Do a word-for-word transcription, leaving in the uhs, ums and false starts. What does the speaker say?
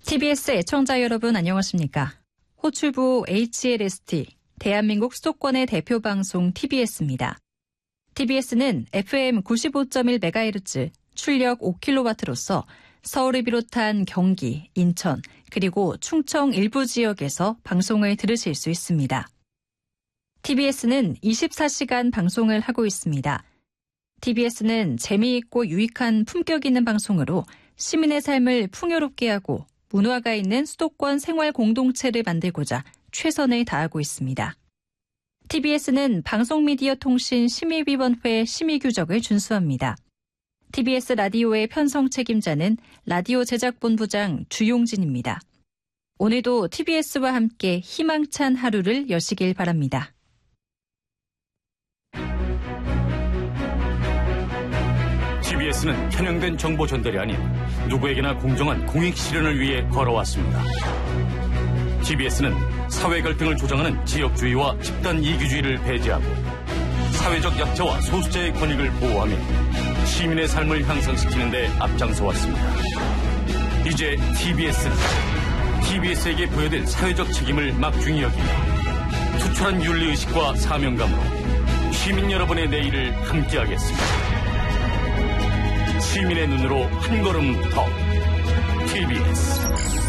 티비에스 애청자 여러분 안녕하십니까? 호출부 에이치엘에스티, 대한민국 수도권의 대표 방송 티비에스입니다. 티비에스는 에프엠 구십오 점 일 메가헤르츠, 출력 오 킬로와트로서 서울을 비롯한 경기, 인천, 그리고 충청 일부 지역에서 방송을 들으실 수 있습니다. 티비에스는 이십사 시간 방송을 하고 있습니다. 티비에스는 재미있고 유익한 품격 있는 방송으로 시민의 삶을 풍요롭게 하고 문화가 있는 수도권 생활 공동체를 만들고자 최선을 다하고 있습니다. 티비에스는 방송미디어통신심의위원회 심의규정을 준수합니다. 티비에스 라디오의 편성 책임자는 라디오 제작본부장 주용진입니다. 오늘도 티비에스와 함께 희망찬 하루를 여시길 바랍니다. 티비에스는 편향된 정보 전달이 아닌 누구에게나 공정한 공익 실현을 위해 걸어왔습니다. 티비에스는 사회 갈등을 조장하는 지역주의와 집단 이기주의를 배제하고 사회적 약자와 소수자의 권익을 보호하며 시민의 삶을 향상시키는 데 앞장서 왔습니다. 이제 티비에스는 티비에스에게 부여된 사회적 책임을 막중히 여기며 투철한 윤리의식과 사명감으로 시민 여러분의 내일을 함께하겠습니다. 시민의 눈으로 한 걸음 더 티비에스.